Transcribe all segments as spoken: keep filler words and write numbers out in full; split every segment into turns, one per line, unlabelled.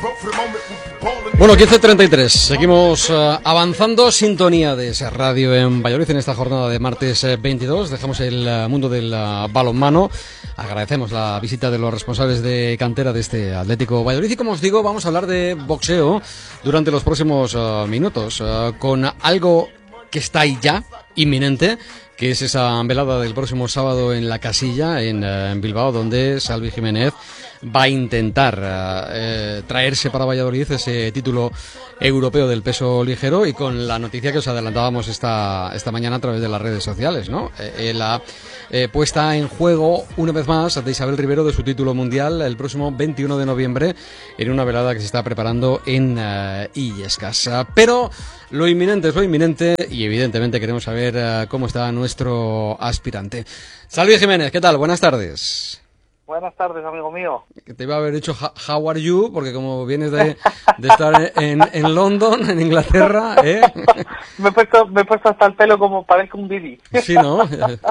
Bueno, quince treinta y tres, seguimos uh, avanzando, sintonía de esa radio en Valladolid en esta jornada de martes eh, veintidós, dejamos el uh, mundo del uh, balonmano, agradecemos la visita de los responsables de cantera de este Atlético Valladolid y como os digo vamos a hablar de boxeo durante los próximos uh, minutos, uh, con algo que está ahí ya, inminente, que es esa velada del próximo sábado en La Casilla, en, uh, en Bilbao, donde Salvi Jiménez va a intentar uh, eh, traerse para Valladolid ese título europeo del peso ligero y con la noticia que os adelantábamos esta esta mañana a través de las redes sociales, ¿no? Eh, la eh, puesta en juego una vez más de Isabel Rivero de su título mundial el próximo veintiuno de noviembre en una velada que se está preparando en uh, Illescas. Uh, pero lo inminente es lo inminente y evidentemente queremos saber uh, cómo está nuestro aspirante. Salvi Jiménez, ¿qué tal? Buenas tardes.
Buenas tardes, amigo mío.
Que te iba a haber dicho how are you, porque como vienes de, de estar en, en London, en Inglaterra, ¿eh?
me, he puesto, me he puesto hasta el pelo como parezco un Didi.
Sí, ¿no?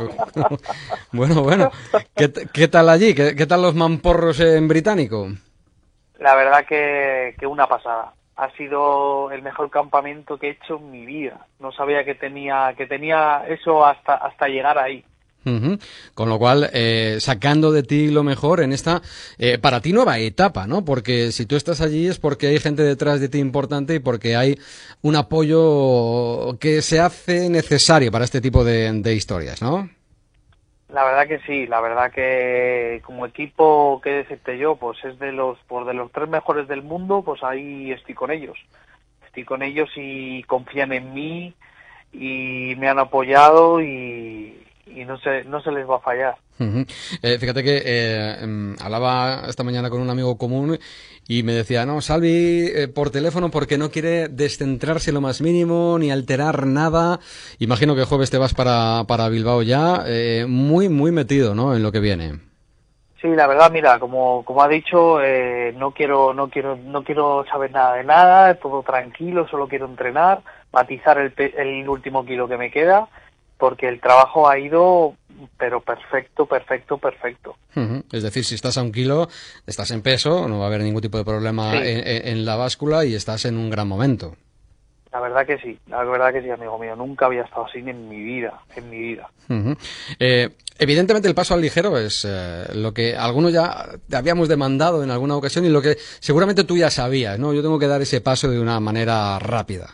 Bueno, bueno. ¿Qué, qué tal allí? ¿Qué, ¿Qué tal los mamporros en británico?
La verdad que, que una pasada. Ha sido el mejor campamento que he hecho en mi vida. No sabía que tenía que tenía eso hasta hasta llegar ahí.
Uh-huh. Con lo cual, eh, sacando de ti lo mejor en esta, eh, para ti, nueva etapa, ¿no? Porque si tú estás allí es porque hay gente detrás de ti importante y porque hay un apoyo que se hace necesario para este tipo de, de historias, ¿no?
La verdad que sí, la verdad que como equipo, ¿qué decirte yo? Pues es de los, pues de los tres mejores del mundo, pues ahí estoy con ellos. Estoy con ellos y confían en mí y me han apoyado y... y no se, no se les va a fallar.
Uh-huh. Eh, fíjate que eh, hablaba esta mañana con un amigo común y me decía, no, Salvi eh, por teléfono porque no quiere descentrarse lo más mínimo ni alterar nada. Imagino que el jueves te vas para, para Bilbao ya, eh, muy, muy metido, ¿no?, en lo que viene.
Sí, la verdad, mira, como como ha dicho, eh, no quiero no quiero no quiero saber nada de nada, todo tranquilo, solo quiero entrenar, matizar el, el último kilo que me queda, porque el trabajo ha ido, pero perfecto, perfecto, perfecto.
Uh-huh. Es decir, si estás a un kilo, estás en peso, no va a haber ningún tipo de problema, sí, en, en la báscula y estás en un gran momento.
La verdad que sí, la verdad que sí, amigo mío. Nunca había estado así en mi vida, en mi vida.
Uh-huh. Eh, evidentemente el paso al ligero es eh, lo que algunos ya te habíamos demandado en alguna ocasión y lo que seguramente tú ya sabías, ¿no? Yo tengo que dar ese paso de una manera rápida.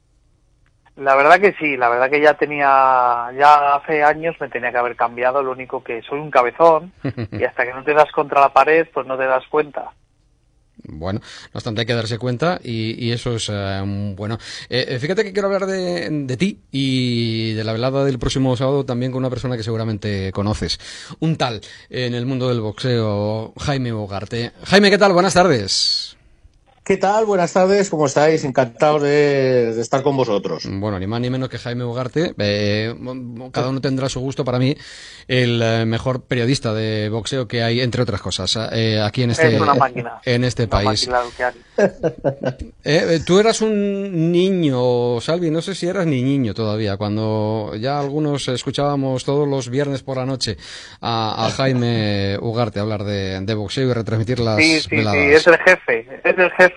La verdad que sí, la verdad que ya tenía, ya hace años me tenía que haber cambiado, lo único que soy un cabezón y hasta que no te das contra la pared, pues no te das cuenta.
Bueno, no obstante hay que darse cuenta y, y eso es eh, bueno. Eh, fíjate que quiero hablar de, de ti y de la velada del próximo sábado también con una persona que seguramente conoces. Un tal en el mundo del boxeo, Jaime Ugarte. Jaime, ¿qué tal? Buenas tardes.
¿Qué tal? Buenas tardes, ¿cómo estáis? Encantados de, de estar con vosotros.
Bueno, ni más ni menos que Jaime Ugarte. Eh, cada uno tendrá su gusto. Para mí, el eh, mejor periodista de boxeo que hay, entre otras cosas, eh, aquí en este,
es una máquina,
en este
una
país.
Máquina,
eh, tú eras un niño, Salvi, no sé si eras ni niño todavía, cuando ya algunos escuchábamos todos los viernes por la noche a, a Jaime Ugarte hablar de, de boxeo y retransmitir las
sí, sí,
veladas.
Sí, es el jefe, es el jefe.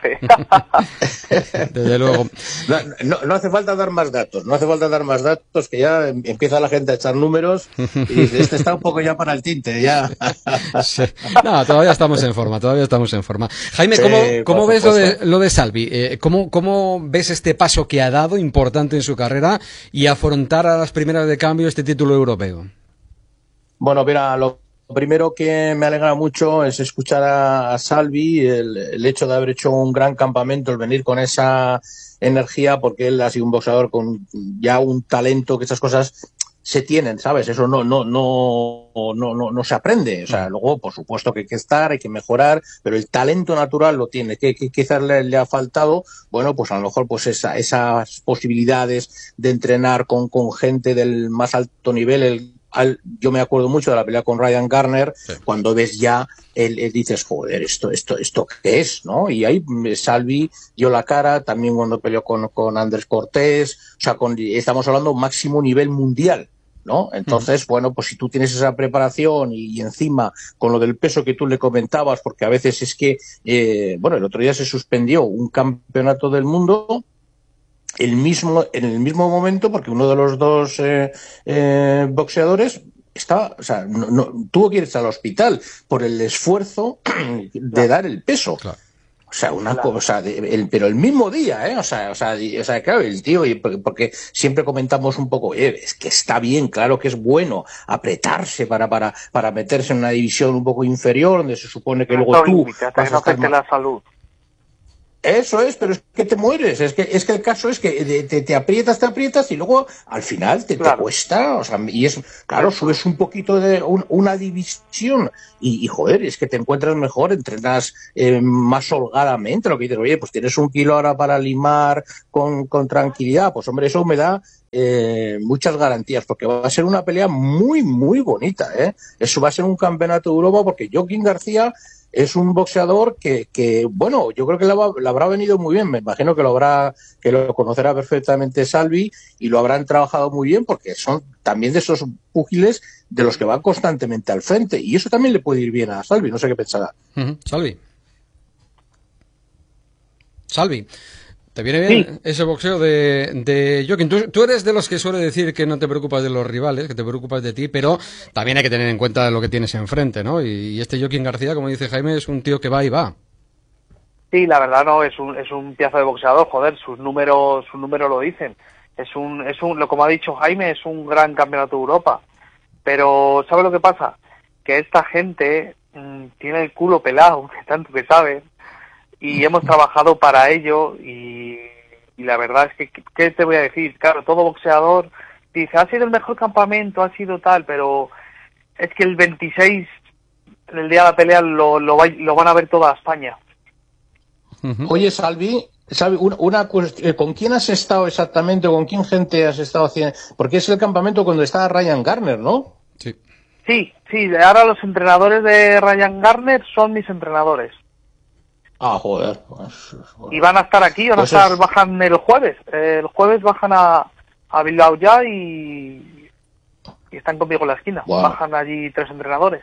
Desde luego.
No, no, no hace falta dar más datos, no hace falta dar más datos, que ya empieza la gente a echar números y dice, este está un poco ya para el tinte, ya.
Sí. No, todavía estamos en forma, todavía estamos en forma. Jaime, ¿cómo,
sí,
¿cómo ves lo de, lo de Salvi? Eh, ¿cómo, ¿Cómo ves este paso que ha dado importante en su carrera y afrontar a las primeras de cambio este título europeo?
Bueno, mira, lo Lo primero que me alegra mucho es escuchar a, a Salvi, el, el hecho de haber hecho un gran campamento, el venir con esa energía, porque él ha sido un boxeador con ya un talento, que esas cosas se tienen, ¿sabes? Eso no no no no no, no se aprende. O sea, luego, por supuesto que hay que estar, hay que mejorar, pero el talento natural lo tiene. ¿Qué, qué quizás le, le ha faltado? Bueno, pues a lo mejor pues esa, esas posibilidades de entrenar con, con gente del más alto nivel, el Al, yo me acuerdo mucho de la pelea con Ryan Garner, sí. Cuando ves ya, él, él dices, joder, esto, esto, esto qué es, ¿no? Y ahí Salvi dio la cara, también cuando peleó con, con Andrés Cortés, o sea, con, estamos hablando máximo nivel mundial. ¿no? Entonces, bueno, pues si tú tienes esa preparación y, y encima con lo del peso que tú le comentabas, porque a veces es que, eh, bueno, el otro día se suspendió un campeonato del mundo el mismo, en el mismo momento, porque uno de los dos eh, eh, boxeadores estaba, o sea, no, no, tuvo que irse al hospital por el esfuerzo de claro. dar el peso. Claro. O sea, una claro. cosa, de, el, pero el mismo día, ¿eh? O sea, o sea, o sea claro, el tío, y porque, porque siempre comentamos un poco, eh, es que está bien, claro que es bueno apretarse para, para, para meterse en una división un poco inferior, donde se supone que no luego tú
hasta vas que no afecte la salud.
Eso es, pero es que te mueres, es que es que el caso es que te, te aprietas, te aprietas y luego al final te, claro. te cuesta, o sea, y es, claro, subes un poquito de un, una división y, y, joder, es que te encuentras mejor, entrenas eh, más holgadamente, lo que dices, oye, pues tienes un kilo ahora para limar con, con tranquilidad, pues hombre, eso me da eh, muchas garantías, porque va a ser una pelea muy, muy bonita, ¿eh? Eso va a ser un campeonato de Europa, porque Joaquín García es un boxeador que, que bueno, yo creo que le, va, le habrá venido muy bien, me imagino que lo habrá, que lo conocerá perfectamente Salvi y lo habrán trabajado muy bien porque son también de esos púgiles de los que van constantemente al frente y eso también le puede ir bien a Salvi, no sé qué pensará.
Uh-huh. Salvi. Salvi. ¿Te viene bien sí. ese boxeo de, de Joaquín? Tú, tú eres de los que suele decir que no te preocupas de los rivales, que te preocupas de ti, pero también hay que tener en cuenta lo que tienes enfrente, ¿no? Y, y este Joaquín García, como dice Jaime, es un tío que va y va.
Sí, la verdad no, es un, es un piazo de boxeador, joder, sus números, sus números lo dicen. Es un, es un, lo como ha dicho Jaime, es un gran campeonato de Europa. Pero, ¿sabes lo que pasa? Que esta gente mmm, tiene el culo pelado, que tanto que saben, y hemos trabajado para ello y, y la verdad es que, ¿qué te voy a decir? Claro, todo boxeador dice, ha sido el mejor campamento, ha sido tal, pero es que el veintiséis, el día de la pelea, lo, lo, va, lo van a ver toda España.
Oye, Salvi, Salvi una, una cuestión, ¿con quién has estado exactamente, con quién gente has estado haciendo? Porque es el campamento cuando está Ryan Garner, ¿no?
Sí.
Sí, sí, ahora los entrenadores de Ryan Garner son mis entrenadores.
Ah, joder.
Y van a estar aquí, van pues a estar, es... bajan el jueves. Eh, el jueves bajan a, a Bilbao ya y, y están conmigo en la esquina. Wow. Bajan allí tres entrenadores.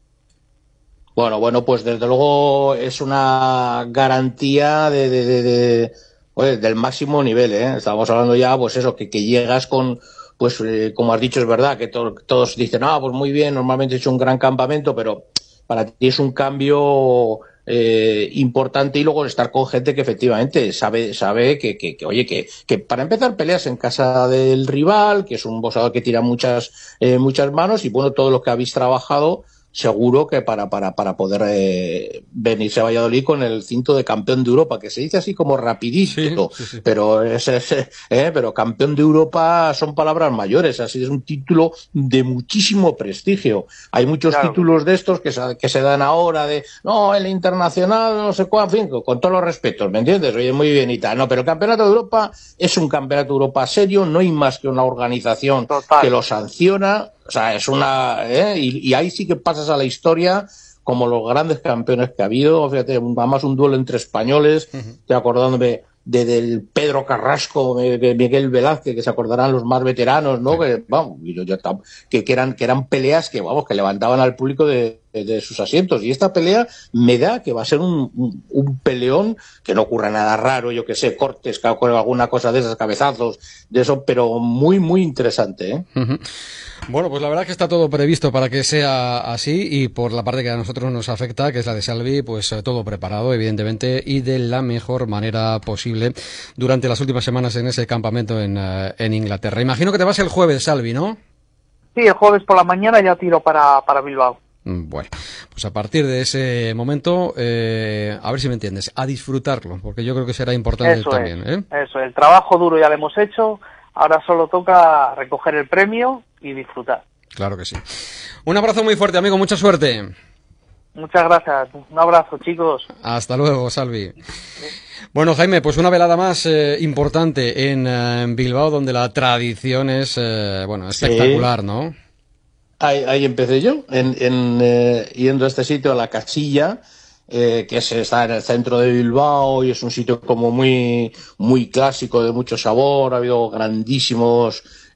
Bueno, bueno, pues desde luego es una garantía de, de, de, de oye, del máximo nivel, ¿eh? Estamos hablando ya, pues eso, que, que llegas con, pues eh, como has dicho, es verdad, que to, todos dicen, ah, pues muy bien, normalmente he hecho un gran campamento, pero para ti es un cambio eh, importante y luego estar con gente que efectivamente sabe sabe que, que, que oye, que, que para empezar peleas en casa del rival, que es un boxeador que tira muchas eh, muchas manos y bueno, todo lo que habéis trabajado seguro que para para para poder eh, venirse a Valladolid con el cinto de campeón de Europa, que se dice así como rapidito, sí, sí, sí. pero es, es eh, pero campeón de Europa son palabras mayores, así es un título de muchísimo prestigio. Hay muchos claro. títulos de estos que se, que se dan ahora de no, el internacional, no sé cuál, en fin, con todos los respetos, ¿me entiendes? Oye, muy bien y tal, no, pero el campeonato de Europa es un campeonato de Europa serio, no hay más que una organización Total. que lo sanciona. O sea, es una... ¿eh? Y, y ahí sí que pasas a la historia como los grandes campeones que ha habido. Fíjate, además un duelo entre españoles, uh-huh. estoy acordándome de, del Pedro Carrasco, de Miguel Velázquez, que se acordarán los más veteranos, ¿no? Sí. Que, vamos, yo, yo, que, que, eran, que eran peleas que, vamos, que levantaban al público de, de, de sus asientos. Y esta pelea me da que va a ser un, un, un peleón, que no ocurra nada raro, yo que sé, cortes, alguna cosa de esas, cabezazos, de eso, pero muy, muy interesante, ¿eh?
Uh-huh. Bueno, pues la verdad es que está todo previsto para que sea así y por la parte que a nosotros nos afecta, que es la de Salvi, pues eh, todo preparado, evidentemente, y de la mejor manera posible durante las últimas semanas en ese campamento en, uh, en Inglaterra. Imagino que te vas el jueves, Salvi, ¿no?
Sí, el jueves por la mañana ya tiro para, para Bilbao.
Bueno, pues a partir de ese momento, eh, a ver si me entiendes, a disfrutarlo, porque yo creo que será importante
eso
también.
Es,
¿eh?
Eso, el trabajo duro ya lo hemos hecho, ahora solo toca recoger el premio y disfrutar.
Claro que sí. Un abrazo muy fuerte, amigo, mucha suerte.
Muchas gracias, un abrazo, chicos.
Hasta luego, Salvi. Bueno, Jaime, pues una velada más eh, importante en, eh, en Bilbao, donde la tradición es, eh, bueno, espectacular, sí. ¿no?
Ahí, ahí empecé yo, en, en, eh, yendo a este sitio, a la Casilla, eh, que es, está en el centro de Bilbao y es un sitio como muy, muy clásico, de mucho sabor. Ha habido grandísimos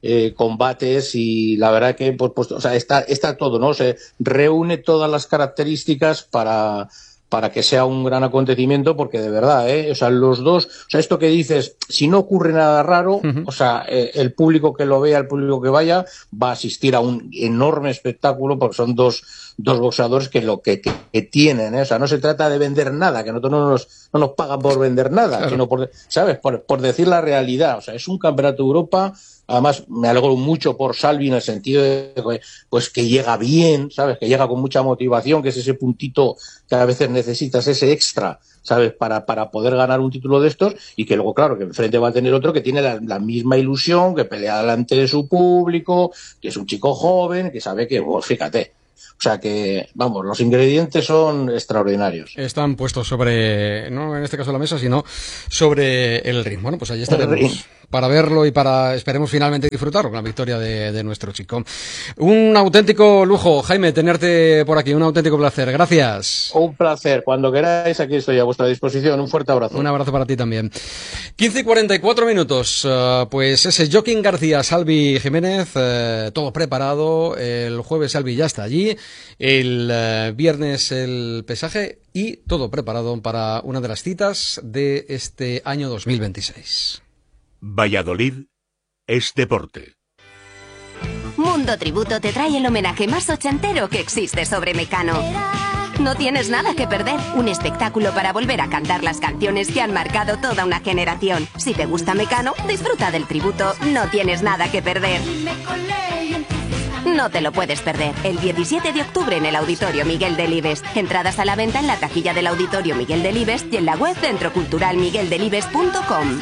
eh, combates, y la verdad que pues, pues o sea, está, está todo, ¿no? Se reúne todas las características para para que sea un gran acontecimiento, porque de verdad, ¿eh? O sea, los dos, o sea, esto que dices, si no ocurre nada raro, uh-huh. o sea, eh, el público que lo vea, el público que vaya, va a asistir a un enorme espectáculo, porque son dos, dos boxeadores que lo que, que, que tienen, ¿eh? O sea, no se trata de vender nada, que nosotros no nos, no nos pagan por vender nada, claro. sino por, ¿sabes? Por, por decir la realidad. O sea, es un campeonato de Europa. Además, me alegro mucho por Salvi en el sentido de pues que llega bien, ¿sabes? Que llega con mucha motivación, que es ese puntito que a veces necesitas, ese extra, ¿sabes? Para, para poder ganar un título de estos, y que luego, claro, que enfrente va a tener otro que tiene la, la misma ilusión, que pelea delante de su público, que es un chico joven, que sabe que, pues fíjate. O sea que, vamos, los ingredientes son extraordinarios.
Están puestos sobre, no en este caso la mesa, sino sobre el ring. Bueno, pues allí estaremos para verlo y para, esperemos finalmente disfrutarlo con la victoria de, de nuestro chico. Un auténtico lujo, Jaime, tenerte por aquí, un auténtico placer. Gracias.
Un placer. Cuando queráis, aquí estoy a vuestra disposición. Un fuerte abrazo.
Un abrazo para ti también. quince y cuarenta y cuatro minutos. Uh, pues ese Joaquín García, Salvi Jiménez, uh, todo preparado. El jueves Salvi ya está allí. El uh, viernes el pesaje y todo preparado para una de las citas de este año dos mil veintiséis.
Valladolid es deporte.
Mundo Tributo te trae el homenaje más ochentero que existe sobre Mecano. No tienes nada que perder. Un espectáculo para volver a cantar las canciones que han marcado toda una generación. Si te gusta Mecano, disfruta del tributo. No tienes nada que perder. No te lo puedes perder. El diecisiete de octubre en el Auditorio Miguel Delibes. Entradas a la venta en la taquilla del Auditorio Miguel Delibes y en la web centro cultural miguel delibes punto com.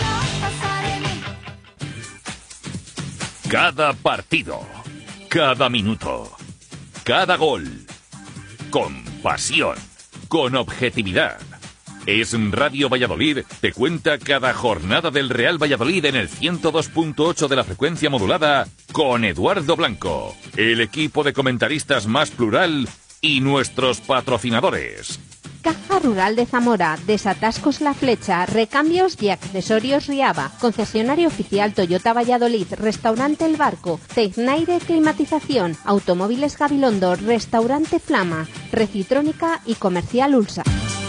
Cada partido, cada minuto, cada gol, con pasión, con objetividad. Es Radio Valladolid, te cuenta cada jornada del Real Valladolid en el ciento dos punto ocho de la frecuencia modulada con Eduardo Blanco, el equipo de comentaristas más plural y nuestros patrocinadores.
Caja Rural de Zamora, Desatascos La Flecha, Recambios y Accesorios Riaba, Concesionario Oficial Toyota Valladolid, Restaurante El Barco, Tecnaire Climatización, Automóviles Gabilondo, Restaurante Flama, Recitrónica y Comercial Ulsa.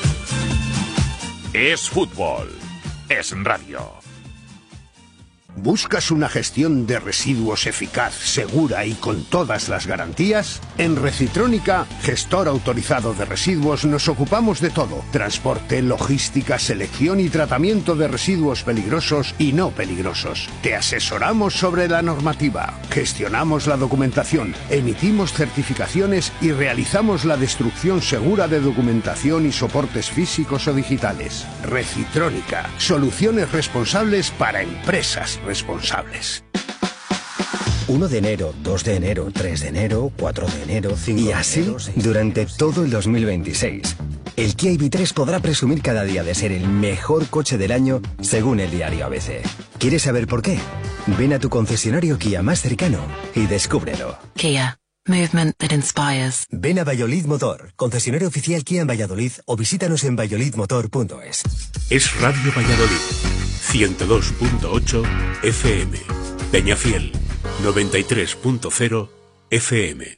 Es fútbol, es radio.
¿Buscas una gestión de residuos eficaz, segura y con todas las garantías? En Recitrónica, gestor autorizado de residuos, nos ocupamos de todo: transporte, logística, selección y tratamiento de residuos peligrosos y no peligrosos. Te asesoramos sobre la normativa, gestionamos la documentación, emitimos certificaciones y realizamos la destrucción segura de documentación y soportes físicos o digitales. Recitrónica, soluciones responsables para empresas responsables.
uno de enero, dos de enero, tres de enero, cuatro de enero, cinco de enero. Y así durante todo el dos mil veintiséis. El Kia I V tres podrá presumir cada día de ser el mejor coche del año según el diario A B C. ¿Quieres saber por qué? Ven a tu concesionario Kia más cercano y descúbrelo.
Kia. Movement that inspires.
Ven a Valladolid Motor, concesionario oficial Kia en Valladolid, o visítanos en valladolid motor punto es.
Es Radio Valladolid, ciento dos punto ocho F M. Peñafiel, noventa y tres punto cero F M.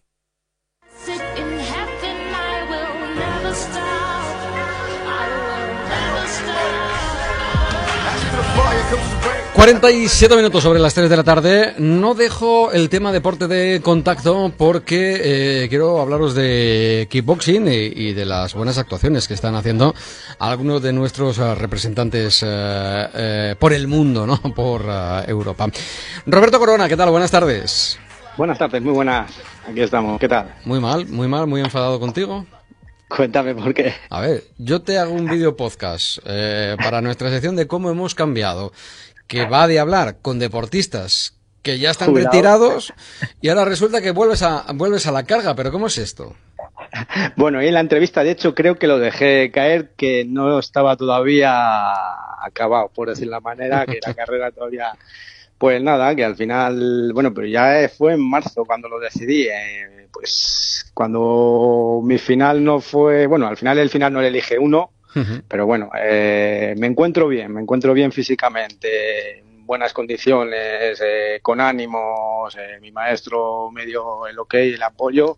cuarenta y siete minutos sobre las tres de la tarde. No dejo el tema deporte de contacto porque eh, quiero hablaros de kickboxing y, y de las buenas actuaciones que están haciendo algunos de nuestros uh, representantes uh, uh, por el mundo, ¿no? Por uh, Europa. Roberto Corona, ¿qué tal? Buenas tardes.
Buenas tardes, muy buenas. Aquí estamos, ¿qué tal?
Muy mal, muy mal, muy enfadado contigo.
Cuéntame por qué.
A ver, yo te hago un vídeo podcast eh, para nuestra sección de cómo hemos cambiado, que va de hablar con deportistas que ya están Jubilado. retirados y ahora resulta que vuelves a vuelves a la carga, pero ¿cómo es esto?
Bueno, y en la entrevista, de hecho, creo que lo dejé caer, que no estaba todavía acabado, por decir la manera, que la carrera todavía... Pues nada, que al final, bueno, pero ya fue en marzo cuando lo decidí, eh, pues cuando mi final no fue, bueno, al final el final no le elige uno, uh-huh. pero bueno, eh, me encuentro bien, me encuentro bien físicamente, buenas condiciones, eh, con ánimos, eh, mi maestro me dio el ok, el apoyo,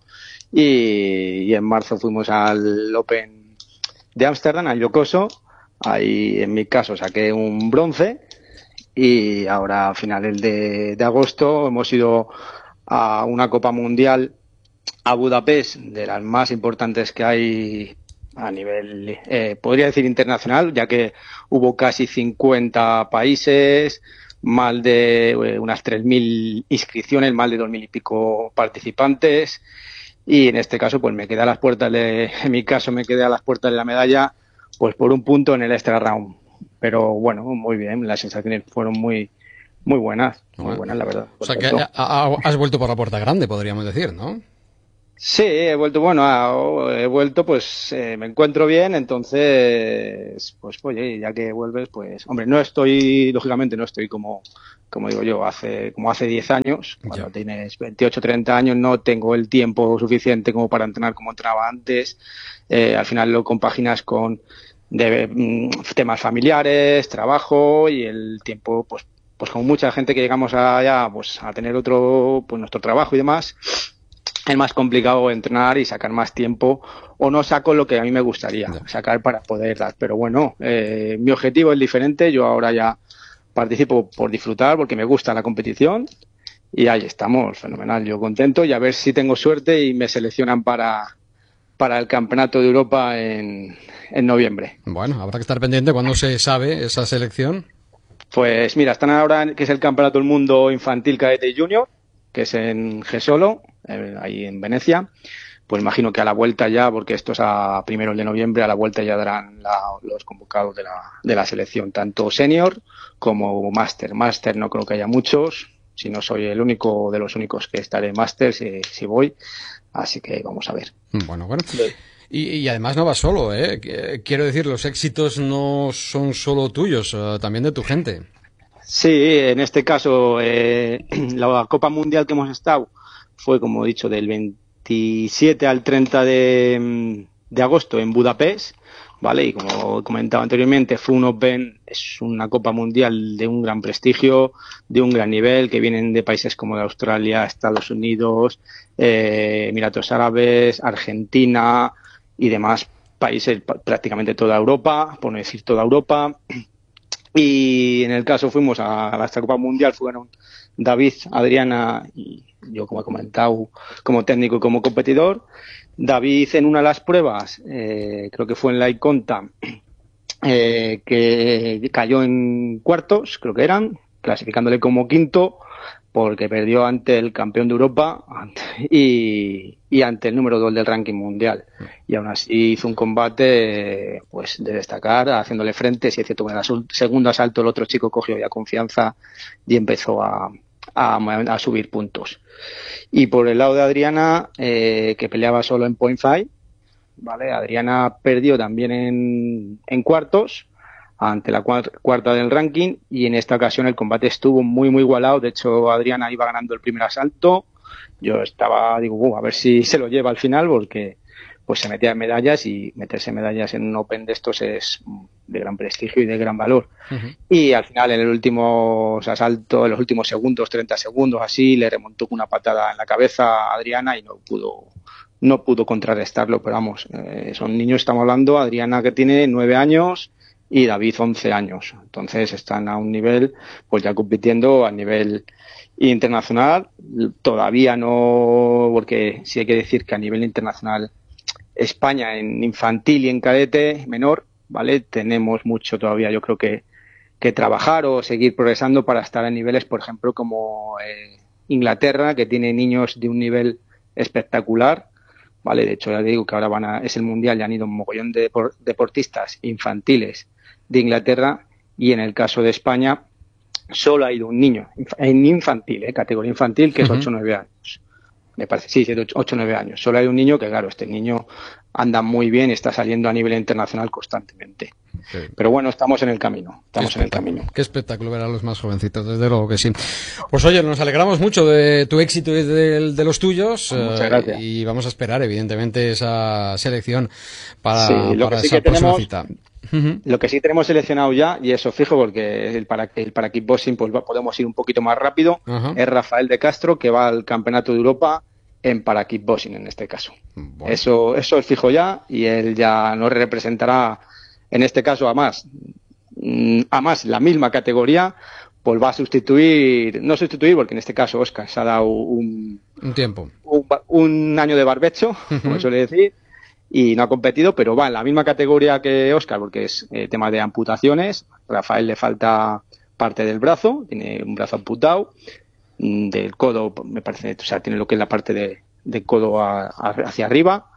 y, y en marzo fuimos al Open de Ámsterdam, al Yokoso. Ahí en mi caso saqué un bronce, y ahora a finales de, de agosto hemos ido a una Copa Mundial a Budapest, de las más importantes que hay a nivel, eh, podría decir internacional, ya que hubo casi cincuenta países, más de eh, unas tres mil inscripciones, más de dos mil y pico participantes, y en este caso pues me quedé a las puertas de, en mi caso me quedé a las puertas de la medalla, pues por un punto en el extra round. Pero bueno, muy bien, las sensaciones fueron muy muy buenas, muy bueno. buenas la verdad.
O sea que a, a, has vuelto por la puerta grande, podríamos decir, ¿no?
Sí, he vuelto, bueno, a, he vuelto, pues eh, me encuentro bien, entonces, pues oye, ya que vuelves, pues, hombre, no estoy, lógicamente no estoy como, como digo yo, hace, como hace diez años, cuando ya. Tienes veintiocho, treinta años, no tengo el tiempo suficiente como para entrenar como entrenaba antes, eh, al final lo compaginas con de, mm, temas familiares, trabajo, y el tiempo, pues, pues como mucha gente que llegamos allá, pues a tener otro, pues nuestro trabajo y demás, es más complicado entrenar y sacar más tiempo, o no saco lo que a mí me gustaría ya. sacar para poder dar. Pero bueno, eh, mi objetivo es diferente. Yo ahora ya participo por disfrutar, porque me gusta la competición, y ahí estamos, fenomenal. Yo contento, y a ver si tengo suerte y me seleccionan para, para el Campeonato de Europa en, en noviembre.
Bueno, habrá que estar pendiente cuando se sabe esa selección.
Pues mira, están ahora, que es el Campeonato del Mundo Infantil, Cadete y Junior, que es en Jesolo, eh, ahí en Venecia. Pues imagino que a la vuelta ya, porque esto es a primeros de noviembre, a la vuelta ya darán la, los convocados de la, de la selección, tanto senior como máster. Máster no creo que haya muchos, si no soy el único de los únicos que estaré máster si, si voy, así que vamos a ver.
Bueno, bueno. Y, y además no vas solo, ¿eh? Quiero decir, los éxitos no son solo tuyos, también de tu gente.
Sí, en este caso, eh, la Copa Mundial que hemos estado fue, como he dicho, del veintisiete al treinta de, de agosto en Budapest, ¿vale? Y como he comentado anteriormente, fue un Open, es una Copa Mundial de un gran prestigio, de un gran nivel, que vienen de países como de Australia, Estados Unidos, eh, Emiratos Árabes, Argentina y demás países, prácticamente toda Europa, por no decir toda Europa. Y en el caso fuimos a, a esta Copa Mundial, fueron David, Adriana y yo, como he comentado, como técnico y como competidor. David en una de las pruebas, eh, creo que fue en la Iconta, eh, que cayó en cuartos, creo que eran, clasificándole como quinto, porque perdió ante el campeón de Europa y, y ante el número dos del ranking mundial. Y aún así hizo un combate pues de destacar, haciéndole frente. Si es cierto, en el segundo asalto el otro chico cogió ya confianza y empezó a, a, a subir puntos. Y por el lado de Adriana, eh, que peleaba solo en point five, ¿vale? Adriana perdió también en, en cuartos, ante la cuarta del ranking, y en esta ocasión el combate estuvo muy muy igualado. De hecho, Adriana iba ganando el primer asalto, yo estaba, digo, uh, a ver si se lo lleva al final, porque pues se metía en medallas, y meterse en medallas en un Open de estos es de gran prestigio y de gran valor. Uh-huh. Y al final, en el último asalto, en los últimos segundos, treinta segundos así, le remontó una patada en la cabeza a Adriana y no pudo no pudo contrarrestarlo. Pero vamos, eh, son niños, estamos hablando, Adriana que tiene nueve años y David once años, entonces están a un nivel, pues ya compitiendo a nivel internacional. Todavía no, porque sí hay que decir que a nivel internacional España en infantil y en cadete menor, ¿vale? Tenemos mucho todavía, yo creo que que trabajar o seguir progresando para estar a niveles, por ejemplo, como eh, Inglaterra, que tiene niños de un nivel espectacular, ¿vale? De hecho, ya digo que ahora van a, es el mundial, ya han ido un mogollón de depor, deportistas infantiles de Inglaterra, y en el caso de España solo ha ido un niño en infantil, ¿eh? Categoría infantil, que es ocho o nueve años. Me parece, sí, ocho o nueve años. Solo hay un niño que, claro, este niño anda muy bien y está saliendo a nivel internacional constantemente.
Sí.
Pero bueno, estamos en el camino, estamos en el camino.
Qué espectáculo ver a los más jovencitos, desde luego que sí. Pues oye, nos alegramos mucho de tu éxito y de, de los tuyos.
Muchas gracias.
Eh, y vamos a esperar, evidentemente, esa selección para,
sí, lo
para
que sí
esa
que
próxima
tenemos,
cita.
Lo que sí tenemos seleccionado ya, y eso fijo, porque el para, el para kickboxing pues podemos ir un poquito más rápido,
Ajá.
es Rafael de Castro, que va al Campeonato de Europa en para kickboxing en este caso.
Bueno.
Eso, eso es fijo ya, y él ya nos representará, en este caso, a más, a más la misma categoría, pues va a sustituir, no sustituir, porque en este caso Óscar se ha dado un,
un tiempo,
un, un año de barbecho, uh-huh. como suele decir, y no ha competido, pero va en la misma categoría que Óscar, porque es eh, tema de amputaciones. Rafael le falta parte del brazo, tiene un brazo amputado, del codo, me parece, o sea, tiene lo que es la parte de, de codo a, a, hacia arriba,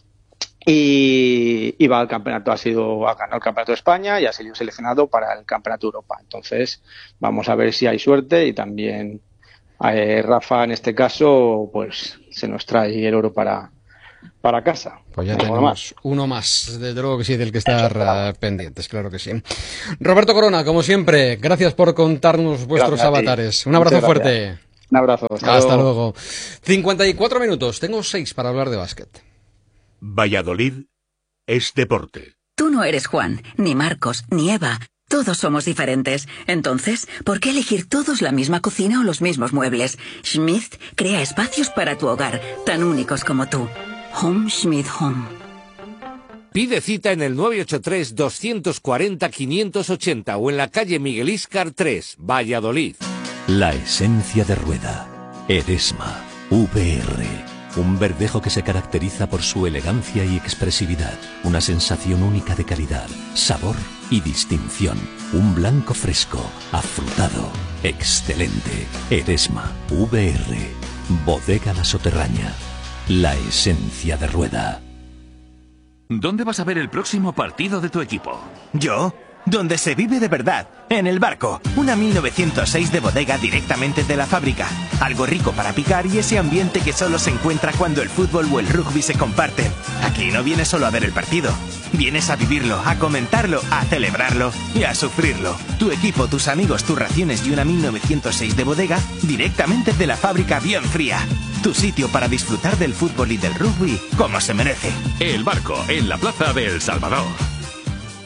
y, y va al campeonato, ha sido, ha ganado el campeonato de España y ha sido seleccionado para el campeonato de Europa. Entonces, vamos a ver si hay suerte, y también eh, Rafa, en este caso, pues se nos trae el oro para para casa.
Pues ya tenemos más. uno más, desde luego que sí, del que estar uh, pendientes, claro que sí. Roberto Corona, como siempre, gracias por contarnos vuestros
gracias
avatares. Un abrazo fuerte.
Un abrazo.
Hasta, hasta luego. luego. cincuenta y cuatro minutos, tengo seis para hablar de básquet.
Valladolid es deporte.
Tú no eres Juan, ni Marcos, ni Eva. Todos somos diferentes. Entonces, ¿por qué elegir todos la misma cocina o los mismos muebles? Schmidt crea espacios para tu hogar, tan únicos como tú. Home Schmidt Home.
Pide cita en el nueve ocho tres, dos cuatro cero, cinco ocho cero o en la calle Miguel Íscar tres, Valladolid.
La esencia de rueda. Edesma. V R. Un verdejo que se caracteriza por su elegancia y expresividad. Una sensación única de calidad, sabor y distinción. Un blanco fresco, afrutado, excelente. Edesma. V R. Bodega La Soterraña. La esencia de rueda.
¿Dónde vas a ver el próximo partido de tu equipo?
¿Yo? Donde se vive de verdad, en el Barco, una mil novecientos seis de bodega directamente de la fábrica. Algo rico para picar y ese ambiente que solo se encuentra cuando el fútbol o el rugby se comparten. Aquí no vienes solo a ver el partido, vienes a vivirlo, a comentarlo, a celebrarlo y a sufrirlo. Tu equipo, tus amigos, tus raciones y una mil novecientos seis de bodega directamente de la fábrica bien fría. Tu sitio para disfrutar del fútbol y del rugby como se merece.
El Barco, en la plaza de El Salvador.